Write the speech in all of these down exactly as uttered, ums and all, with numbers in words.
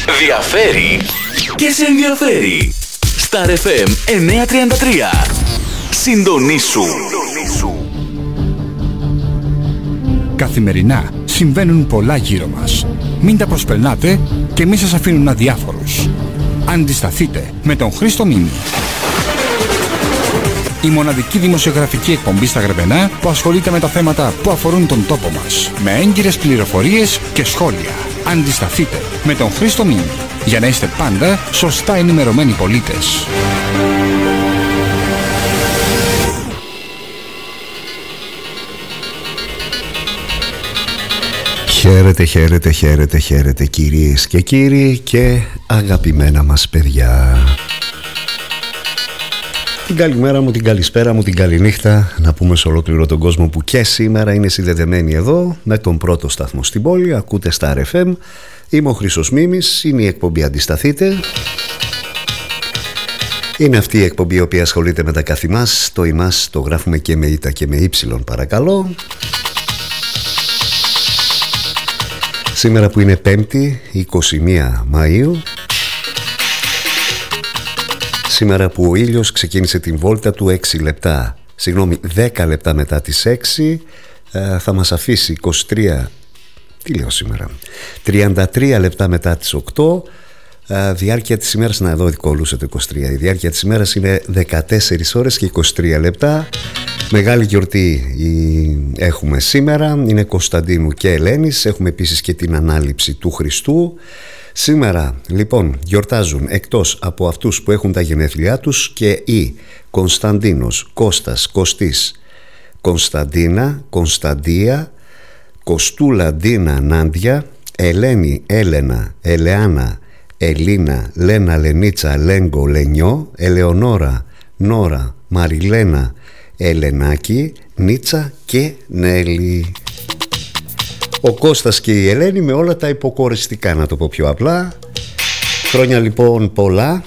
Διαφέρει και σε ενδιαφέρει. Star εφ εμ εννιακόσια τριάντα τρία. Συντονίσου. Καθημερινά συμβαίνουν πολλά γύρω μας. Μην τα προσπερνάτε και μη σας αφήνουν αδιάφορους. Αντισταθείτε με τον Χρήστο Μίμη. Η μοναδική δημοσιογραφική εκπομπή στα Γρεβενά που ασχολείται με τα θέματα που αφορούν τον τόπο μας. Με έγκυρες πληροφορίες και σχόλια. Αντισταθείτε με τον Χρήστο Μίμη. Για να είστε πάντα σωστά ενημερωμένοι πολίτες. Χαίρετε, χαίρετε, χαίρετε, χαίρετε κυρίες και κύριοι και αγαπημένα μας παιδιά. Την καλημέρα μου, την καλησπέρα μου, την καληνύχτα να πούμε σε ολόκληρο τον κόσμο που και σήμερα είναι συνδεδεμένοι εδώ με τον πρώτο σταθμό στην πόλη. Ακούτε Star εφ εμ. Είμαι ο Χρήστος Μίμης, είναι η εκπομπή Αντισταθείτε. Είναι αυτή η εκπομπή η οποία ασχολείται με τα καθημάς. Το ημάς το γράφουμε και με ήτα και με ύψιλον παρακαλώ. Σήμερα που είναι Πέμπτη, είκοσι μία Μαΐου. Σήμερα που ο ήλιος ξεκίνησε την βόλτα του έξι λεπτά, συγγνώμη, δέκα λεπτά μετά τις έξι, θα μας αφήσει είκοσι τρία, τι λέω σήμερα, τριάντα τρία λεπτά μετά τις οκτώ. Διάρκεια της ημέρας, να εδώ κολλούσε το είκοσι τρία, η διάρκεια της ημέρας είναι δεκατέσσερις ώρες και είκοσι τρία λεπτά. Μεγάλη γιορτή έχουμε σήμερα, είναι Κωνσταντίνου και Ελένης. Έχουμε επίσης και την ανάληψη του Χριστού. Σήμερα λοιπόν γιορτάζουν, εκτός από αυτούς που έχουν τα γενέθλιά τους, και οι Κωνσταντίνος, Κώστας, Κωστής, Κωνσταντίνα, Κωνσταντία, Κωστούλα, Ντίνα, Νάντια, Ελένη, Έλενα, Ελεάνα, Ελίνα, Λένα, Λενίτσα, Λέγκο, Λενιό, Ελεονόρα, Νόρα, Μαριλένα, Ελενάκη, Νίτσα και Νέλη. Ο Κώστας και η Ελένη με όλα τα υποκοριστικά, να το πω πιο απλά. Χρόνια λοιπόν πολλά.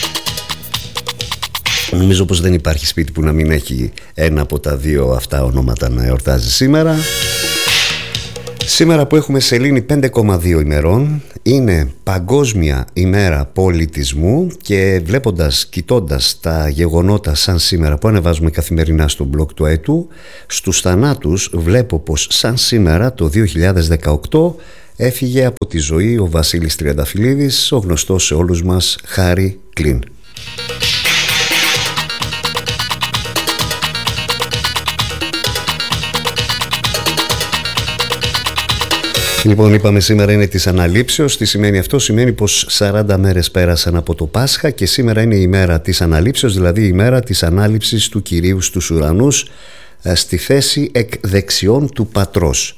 Νομίζω πως δεν υπάρχει σπίτι που να μην έχει ένα από τα δύο αυτά ονόματα να εορτάζει σήμερα. Σήμερα που έχουμε σελήνη πέντε κόμμα δύο ημερών, είναι Παγκόσμια ημέρα πολιτισμού, και βλέποντας, κοιτώντας τα γεγονότα σαν σήμερα που ανεβάζουμε καθημερινά στο blog του έτου, στους θανάτους βλέπω πως σαν σήμερα το δύο χιλιάδες δεκαοκτώ έφυγε από τη ζωή ο Βασίλης Τριανταφυλλίδης, ο γνωστός σε όλους μας Χάρη Κλίν. Λοιπόν, είπαμε σήμερα είναι της Αναλήψεως. Τι σημαίνει αυτό? Σημαίνει πως σαράντα μέρες πέρασαν από το Πάσχα και σήμερα είναι η μέρα της Αναλήψεως, δηλαδή η μέρα της ανάληψης του Κυρίου στους ουρανούς στη θέση εκ δεξιών του Πατρός.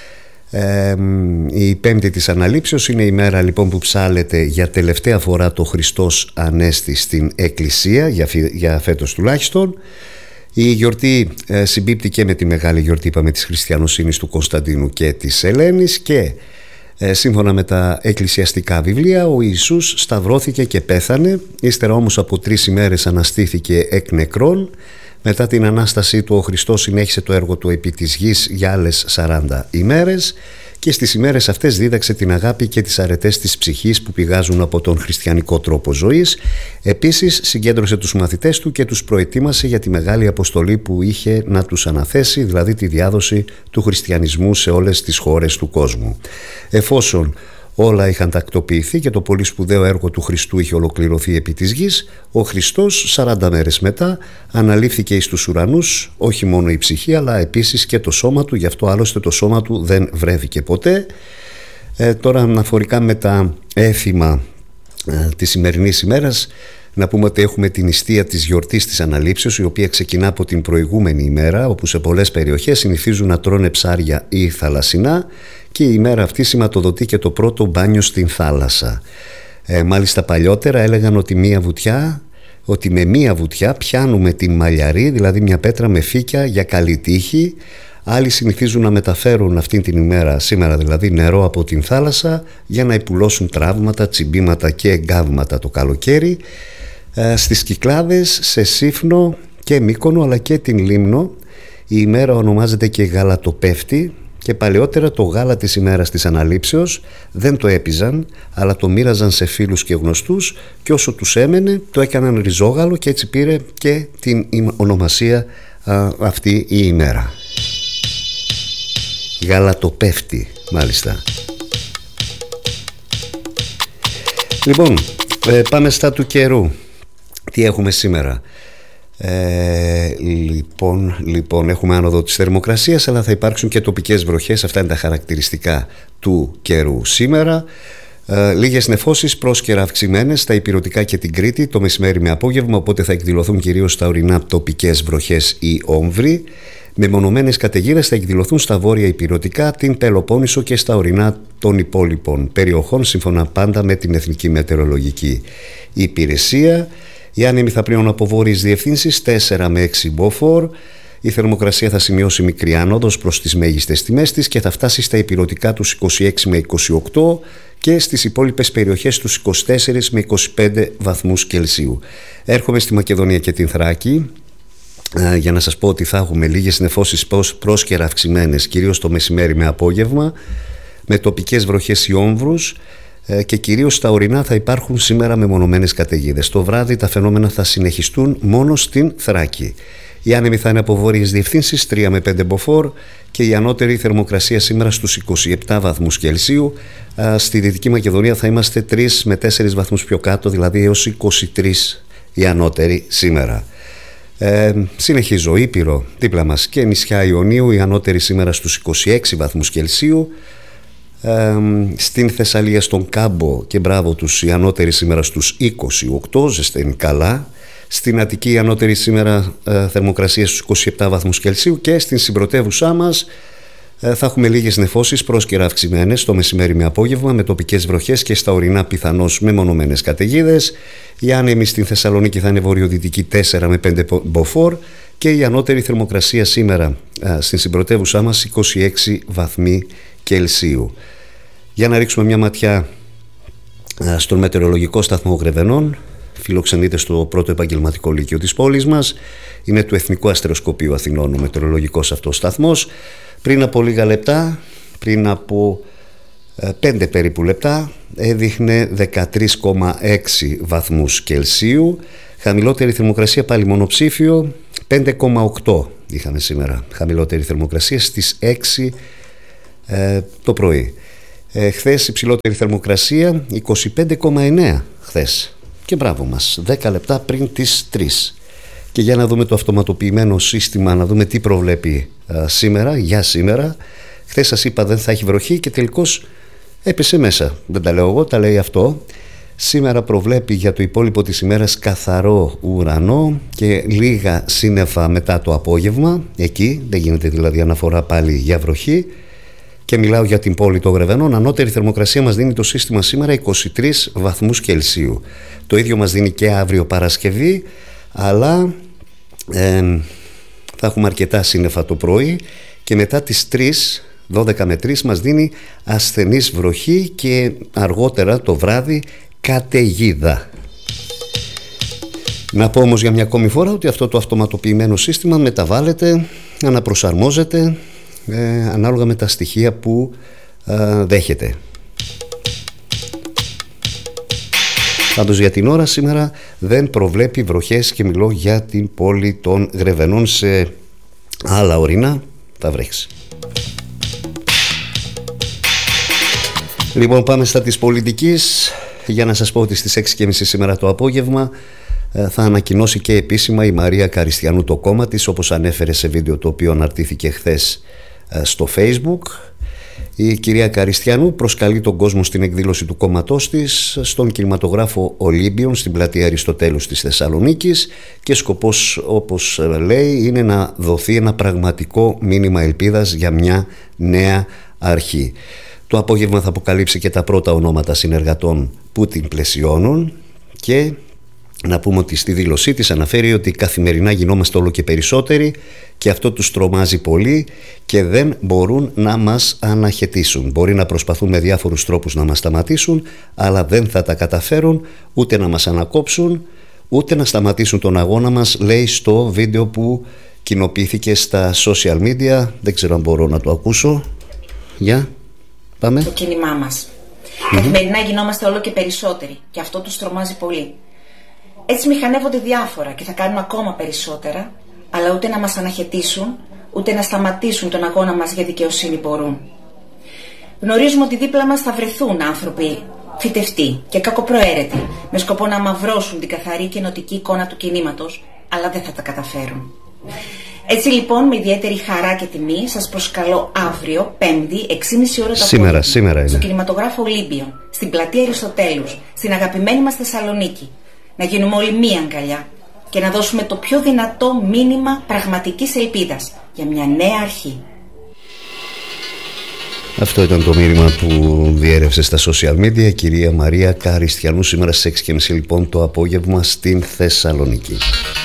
Ε, η πέμπτη της Αναλήψεως είναι η μέρα λοιπόν που ψάλεται για τελευταία φορά το Χριστός Ανέστη στην Εκκλησία, για, για φέτος τουλάχιστον. Η γιορτή ε, συμπίπτει και με τη μεγάλη γιορτή, είπαμε, της χριστιανοσύνης του Κωνσταντίνου και της Ελένης, και ε, σύμφωνα με τα εκκλησιαστικά βιβλία ο Ιησούς σταυρώθηκε και πέθανε, ύστερα όμως από τρεις ημέρες αναστήθηκε εκ νεκρών. Μετά την Ανάστασή του ο Χριστός συνέχισε το έργο του επί της γης για άλλες σαράντα ημέρες, και στις ημέρες αυτές δίδαξε την αγάπη και τις αρετές της ψυχής που πηγάζουν από τον χριστιανικό τρόπο ζωής. Επίσης συγκέντρωσε τους μαθητές του και τους προετοίμασε για τη μεγάλη αποστολή που είχε να τους αναθέσει, δηλαδή τη διάδοση του χριστιανισμού σε όλες τις χώρες του κόσμου. Εφόσον όλα είχαν τακτοποιηθεί και το πολύ σπουδαίο έργο του Χριστού είχε ολοκληρωθεί επί της γης, ο Χριστός σαράντα μέρες μετά αναλήφθηκε εις τους ουρανούς, όχι μόνο η ψυχή αλλά επίσης και το σώμα του, γι' αυτό άλλωστε το σώμα του δεν βρέθηκε ποτέ. Ε, τώρα αναφορικά με τα έθιμα ε, της σημερινής ημέρας, να πούμε ότι έχουμε την νηστεία της γιορτής της Αναλήψεως, η οποία ξεκινά από την προηγούμενη ημέρα, όπου σε πολλές περιοχές συνηθίζουν να τρώνε ψάρια ή θαλασσινά, και η ημέρα αυτή σηματοδοτεί και το πρώτο μπάνιο στην θάλασσα. Ε, μάλιστα παλιότερα έλεγαν ότι, μία βουτιά, ότι με μία βουτιά πιάνουμε την μαλλιαρή, δηλαδή μια πέτρα με φύκια για καλή τύχη. Άλλοι συνηθίζουν να μεταφέρουν αυτήν την ημέρα, σήμερα δηλαδή, νερό από την θάλασσα για να υπουλώσουν τραύματα, τσιμπήματα και εγκάβματα το καλοκαίρι. Ε, στις Κυκλάδες, σε Σύφνο και Μύκονο αλλά και την Λίμνο η ημέρα ονομάζεται και Γαλατοπέφτη, Και παλαιότερα το γάλα της ημέρας της αναλήψεως δεν το έπιζαν, αλλά το μοίραζαν σε φίλους και γνωστούς, και όσο τους έμενε το έκαναν ριζόγαλο, και έτσι πήρε και την ονομασία α, αυτή η ημέρα. Γαλατοπέφτη μάλιστα. Λοιπόν, ε, πάμε στα του καιρού. Τι έχουμε σήμερα? Ε, λοιπόν, λοιπόν, έχουμε άνοδο της θερμοκρασίας, αλλά θα υπάρξουν και τοπικές βροχές. Αυτά είναι τα χαρακτηριστικά του καιρού σήμερα. Ε, λίγες νεφώσεις πρόσκαιρα αυξημένες στα Ηπειρωτικά και την Κρήτη το μεσημέρι με απόγευμα, οπότε θα εκδηλωθούν κυρίως στα ορεινά τοπικές βροχές ή όμβροι. Μεμονωμένες καταιγίδες θα εκδηλωθούν στα βόρεια Ηπειρωτικά, την Πελοπόννησο και στα ορεινά των υπόλοιπων περιοχών, σύμφωνα πάντα με την Εθνική Μετεωρολογική Υπηρεσία. Οι άνεμοι θα πλέον από βόρειες διευθύνσεις τέσσερα με έξι μποφόρ. Η θερμοκρασία θα σημειώσει μικρή άνοδος προς τις μέγιστες τιμές της και θα φτάσει στα Ηπειρωτικά τους είκοσι έξι με είκοσι οκτώ και στις υπόλοιπες περιοχές τους είκοσι τέσσερα με είκοσι πέντε βαθμούς Κελσίου. Έρχομαι στη Μακεδονία και την Θράκη για να σας πω ότι θα έχουμε λίγες νεφώσεις πρόσκαιρα αυξημένες, κυρίως το μεσημέρι με απόγευμα, με τοπικές βροχές ή όμβρους, και κυρίως στα ορεινά θα υπάρχουν σήμερα μεμονωμένες καταιγίδες. Το βράδυ τα φαινόμενα θα συνεχιστούν μόνο στην Θράκη. Οι άνεμοι θα είναι από βόρειες διευθύνσεις τρία με πέντε μποφόρ και η ανώτερη θερμοκρασία σήμερα στους είκοσι επτά βαθμούς Κελσίου. Στη Δυτική Μακεδονία θα είμαστε τρία με τέσσερα βαθμούς πιο κάτω, δηλαδή έως είκοσι τρία η ανώτερη σήμερα. Ε, συνεχίζω. Ήπειρο δίπλα μας και νησιά Ιωνίου, η ανώτερη σήμερα στους είκοσι έξι βαθμούς Κελσίου. Ε, στην Θεσσαλία, στον Κάμπο και μπράβο τους, η ανώτερη σήμερα στους είκοσι οκτώ, ζεσταίνει καλά. Στην Αττική η ανώτερη σήμερα ε, θερμοκρασία στους είκοσι επτά βαθμούς Κελσίου, και στην συμπρωτεύουσά μας ε, θα έχουμε λίγες νεφώσεις πρόσκαιρα αυξημένες το μεσημέρι με απόγευμα, με τοπικές βροχές και στα ορεινά πιθανώς μεμονωμένες καταιγίδες. Η άνεμη στην Θεσσαλονίκη θα είναι βορειοδυτική τέσσερα με πέντε μποφόρ και η ανώτερη θερμοκρασία σήμερα ε, στην συμπρωτεύουσά μας είκοσι έξι βαθμοί Κελσίου. Για να ρίξουμε μια ματιά ε, στον μετεωρολογικό σταθμό Γρεβενών. Φιλοξενείται στο πρώτο επαγγελματικό λύκειο της πόλης μας. Είναι του Εθνικού Αστεροσκοπείου Αθηνών ο μετεωρολογικός αυτός σταθμός. Πριν από λίγα λεπτά, πριν από ε, πέντε περίπου λεπτά, έδειχνε δεκατρία κόμμα έξι βαθμούς Κελσίου. Χαμηλότερη θερμοκρασία πάλι μονοψήφιο, πέντε κόμμα οκτώ είχαμε σήμερα. Χαμηλότερη θερμοκρασία στις έξι ε, το πρωί. Ε, χθες υψηλότερη θερμοκρασία είκοσι πέντε κόμμα εννέα χθες. Και μπράβο μας, δέκα λεπτά πριν τις τρεις. Και για να δούμε το αυτοματοποιημένο σύστημα, να δούμε τι προβλέπει α, σήμερα, για σήμερα. Χθες σας είπα δεν θα έχει βροχή και τελικώς έπεσε μέσα. Δεν τα λέω εγώ, τα λέει αυτό. Σήμερα προβλέπει για το υπόλοιπο της ημέρας καθαρό ουρανό και λίγα σύννεφα μετά το απόγευμα. Εκεί δεν γίνεται δηλαδή αναφορά πάλι για βροχή. Και μιλάω για την πόλη των Γρεβενών. Ανώτερη θερμοκρασία μας δίνει το σύστημα σήμερα είκοσι τρεις βαθμούς Κελσίου. Το ίδιο μας δίνει και αύριο Παρασκευή, αλλά ε, θα έχουμε αρκετά σύννεφα το πρωί και μετά τις τρεις, δώδεκα με τρεις, μας δίνει ασθενής βροχή και αργότερα το βράδυ καταιγίδα. Να πω όμως για μια ακόμη φορά ότι αυτό το αυτοματοποιημένο σύστημα μεταβάλλεται, αναπροσαρμόζεται ε, ανάλογα με τα στοιχεία που ε, δέχεται. Πάντως για την ώρα σήμερα δεν προβλέπει βροχές και μιλώ για την πόλη των Γρεβενών. Σε άλλα ορεινά θα βρέξει. Λοιπόν, πάμε στα της πολιτικής. Για να σας πω ότι στις έξι και μισή σήμερα το απόγευμα θα ανακοινώσει και επίσημα η Μαρία Καριστιανού το κόμμα της, όπως ανέφερε σε βίντεο το οποίο αναρτήθηκε χθες στο Facebook. Η κυρία Καριστιανού προσκαλεί τον κόσμο στην εκδήλωση του κόμματός της στον κινηματογράφο Ολύμπιον στην πλατεία Αριστοτέλους της Θεσσαλονίκης και σκοπός, όπως λέει, είναι να δοθεί ένα πραγματικό μήνυμα ελπίδας για μια νέα αρχή. Το απόγευμα θα αποκαλύψει και τα πρώτα ονόματα συνεργατών που την πλαισιώνουν και να πούμε ότι στη δήλωσή της αναφέρει ότι καθημερινά γινόμαστε όλο και περισσότεροι και αυτό τους τρομάζει πολύ και δεν μπορούν να μας αναχαιτήσουν. Μπορεί να προσπαθούν με διάφορους τρόπους να μας σταματήσουν, αλλά δεν θα τα καταφέρουν ούτε να μας ανακόψουν, ούτε να σταματήσουν τον αγώνα μας, λέει στο βίντεο που κοινοποιήθηκε στα social media. Δεν ξέρω αν μπορώ να το ακούσω. Για, πάμε. Το κίνημά μας. Mm-hmm. Καθημερινά γινόμαστε όλο και περισσότεροι και αυτό τους τρομάζει πολύ. Έτσι μηχανεύονται διάφορα και θα κάνουν ακόμα περισσότερα, αλλά ούτε να μας αναχαιτήσουν, ούτε να σταματήσουν τον αγώνα μας για δικαιοσύνη μπορούν. Γνωρίζουμε ότι δίπλα μας θα βρεθούν άνθρωποι φυτευτοί και κακοπροαίρετοι, με σκοπό να αμαυρώσουν την καθαρή και ενωτική εικόνα του κινήματος, αλλά δεν θα τα καταφέρουν. Έτσι λοιπόν, με ιδιαίτερη χαρά και τιμή, σας προσκαλώ αύριο, Πέμπτη, έξι και μισή ώρα το σήμερα, σήμερα είναι. στο κινηματογράφο Ολύμπιον, στην πλατεία Αριστοτέλους, στην αγαπημένη μας Θεσσαλονίκη. Να γίνουμε όλοι μία αγκαλιά και να δώσουμε το πιο δυνατό μήνυμα πραγματικής ελπίδας για μια νέα αρχή. Αυτό ήταν το μήνυμα που διέρευσε στα social media κυρία Μαρία Καριστιανού σήμερα στις έξι και μισή λοιπόν το απόγευμα στην Θεσσαλονίκη.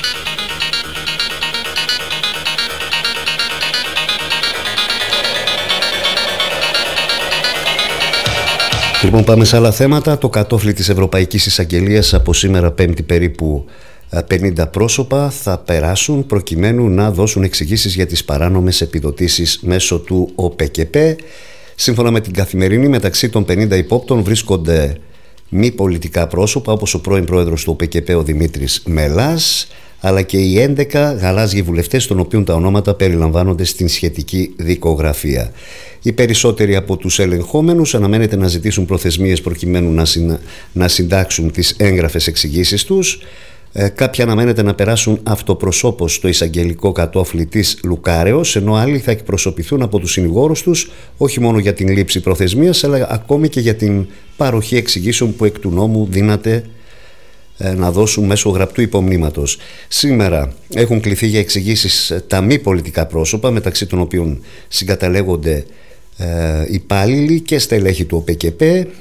Λοιπόν, πάμε σε άλλα θέματα. Το κατόφλι της Ευρωπαϊκής Εισαγγελίας από σήμερα Πέμπτη περίπου πενήντα πρόσωπα θα περάσουν προκειμένου να δώσουν εξηγήσεις για τις παράνομες επιδοτήσεις μέσω του ΟΠΚΠ. Σύμφωνα με την Καθημερινή, μεταξύ των πενήντα υπόπτων βρίσκονται μη πολιτικά πρόσωπα όπως ο πρώην πρόεδρος του ΟΠΚΠ ο Δημήτρης Μελάς, αλλά και οι έντεκα γαλάζιοι βουλευτές των οποίων τα ονόματα περιλαμβάνονται στην σχετική δικογραφία. Οι περισσότεροι από τους ελεγχόμενους αναμένεται να ζητήσουν προθεσμίες προκειμένου να, συνα... να συντάξουν τις έγγραφες εξηγήσεις τους. Ε, κάποιοι αναμένεται να περάσουν αυτοπροσώπως στο εισαγγελικό κατόφλι της Λουκάρεως, ενώ άλλοι θα εκπροσωπηθούν από τους συνηγόρους τους όχι μόνο για την λήψη προθεσμίας, αλλά ακόμη και για την παροχή εξηγήσεων που εκ του νόμου δύναται ε, να δώσουν μέσω γραπτού υπομνήματος. Σήμερα έχουν κληθεί για εξηγήσεις τα μη πολιτικά πρόσωπα, μεταξύ των οποίων συγκαταλέγονται ε, υπάλληλοι και στελέχη του ΟΠΚΠ,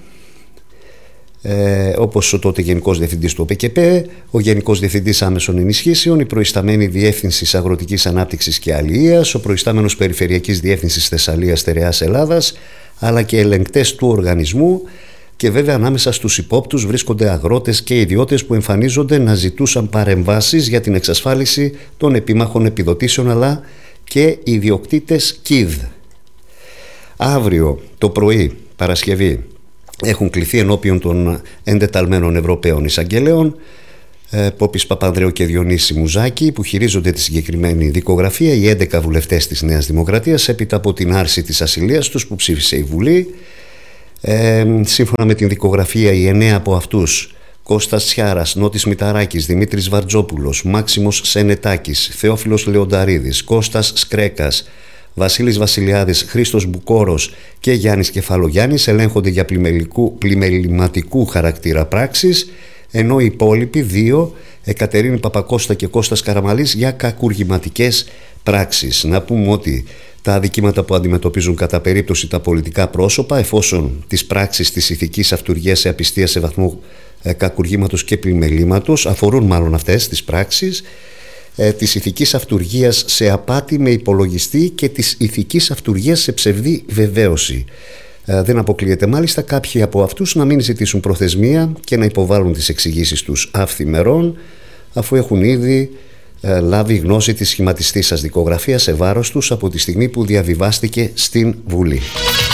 Ε, όπως ο τότε Γενικός Διευθυντής του ΟΠΚΠ, ο Γενικός Διευθυντής Άμεσων Ενισχύσεων, η προϊσταμένη Διεύθυνσης Αγροτικής Ανάπτυξης και Αλληλείας, ο προϊστάμενος Περιφερειακής Διεύθυνσης Θεσσαλίας Στερεάς Ελλάδας, αλλά και ελεγκτές του οργανισμού. Και βέβαια ανάμεσα στους υπόπτους βρίσκονται αγρότες και ιδιώτες που εμφανίζονται να ζητούσαν παρεμβάσεις για την εξασφάλιση των επίμαχων επιδοτήσεων, αλλά και ιδιοκτήτες ΚΙΔ. Αύριο το πρωί, Παρασκευή, έχουν κληθεί ενώπιον των εντεταλμένων Ευρωπαίων εισαγγελέων Πόπης Παπανδρέου και Διονύση Μουζάκη, που χειρίζονται τη συγκεκριμένη δικογραφία, οι έντεκα βουλευτές της Νέας Δημοκρατίας, έπειτα από την άρση της ασυλίας τους που ψήφισε η Βουλή. Ε, σύμφωνα με την δικογραφία, οι εννέα από αυτούς, Κώστας Τσιάρας, Νότης Μηταράκης, Δημήτρης Βαρτζόπουλος, Μάξιμος Σενετάκης, Θεόφιλος Λεονταρίδης, Κώστας Σκρέκας, Βασίλης Βασιλιάδης, Χρήστος Μπουκόρος και Γιάννης Κεφαλογιάννης ελέγχονται για πλημεληματικού χαρακτήρα πράξεις, ενώ οι υπόλοιποι δύο, Εκατερίνη Παπακώστα και Κώστας Καραμαλής, για κακουργηματικές πράξεις. Να πούμε ότι τα αδικήματα που αντιμετωπίζουν κατά περίπτωση τα πολιτικά πρόσωπα, εφόσον τις πράξεις της ηθικής αυτουργίας σε απιστία σε βαθμό ε, κακουργήματος και πλημελήματος, αφορούν μάλλον αυτές τις πράξεις, ε, της ηθικής αυτουργίας σε απάτη με υπολογιστή και της ηθικής αυτουργίας σε ψευδή βεβαίωση. Ε, δεν αποκλείεται μάλιστα κάποιοι από αυτούς να μην ζητήσουν προθεσμία και να υποβάλουν τις εξηγήσεις τους αυθημερών, αφού έχουν ήδη ε, λάβει γνώση της σχηματιστής σας δικογραφίας σε βάρος τους από τη στιγμή που διαβιβάστηκε στην Βουλή.